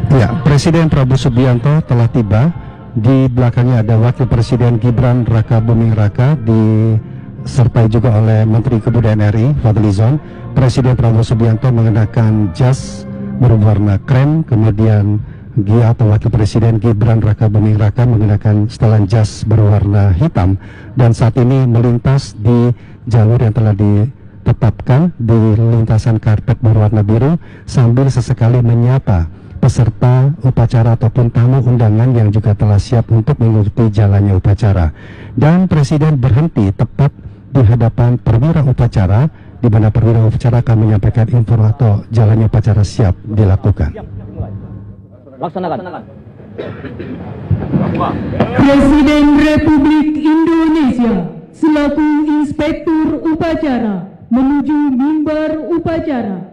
Ya, Presiden Prabowo Subianto telah tiba. Di belakangnya ada Wakil Presiden Gibran Rakabuming Raka, disertai juga oleh Menteri Kebudayaan RI Fadlizon. Presiden Prabowo Subianto mengenakan jas berwarna krem, kemudian Gia atau Wakil Presiden Gibran Rakabuming Raka mengenakan setelan jas berwarna hitam, dan saat ini melintas di jalur yang telah ditetapkan di lintasan karpet berwarna biru sambil sesekali menyapa peserta upacara ataupun tamu undangan yang juga telah siap untuk mengikuti jalannya upacara. Dan Presiden berhenti tepat di hadapan perwira upacara, di mana perwira upacara akan menyampaikan informasi jalannya upacara siap dilakukan. Laksanakan. Presiden Republik Indonesia selaku Inspektur Upacara menuju mimbar upacara.